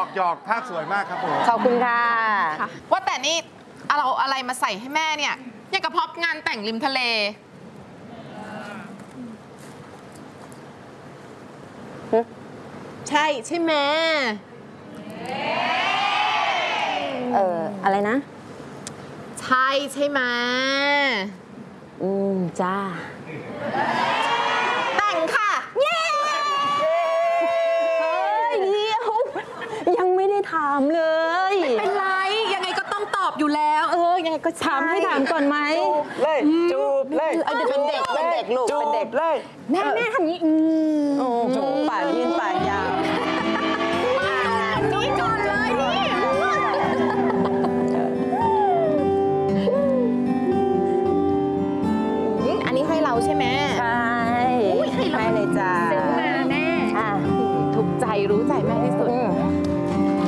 หยอกภาพสวยมากครับผมขอบคุณค่ะว่าแต่นี่เราอะไรมาใส่ให้แม่เนี่ยอย่างกับพร็อพงานแต่งริมทะเลใช่ไหมอะไรนะใช่ไหมจ้าแต่งค่ะเย้เดี๋ยวยังไม่ได้ถามเลยเป็นไรยังไงก็ต้องตอบอยู่แล้ว ยังไงก็ใช่ถามให้ถามก่อนไหมเลยจูบเลยเป็นเด็กลูกจูเป็นเด็กบเลยแม่ทำอย่างนี้โอ้โหปากยืนปากยาวนี่ก่อนเลยนี่อันนี้ให้เราใช่ไหมใช่อุ๊ยให้เราให้เลยจ้าซื้อมาแม่อ่ะถูกใจรู้ใจแม่ที่สุด